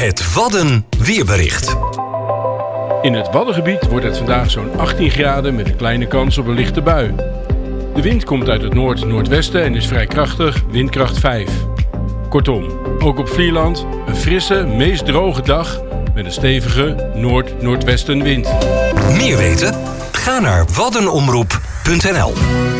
Het Wadden weerbericht. In het Waddengebied wordt het vandaag zo'n 18 graden met een kleine kans op een lichte bui. De wind komt uit het noord-noordwesten en is vrij krachtig, windkracht 5. Kortom, ook op Vlieland een frisse, meest droge dag met een stevige noord-noordwestenwind. Meer weten? Ga naar waddenomroep.nl.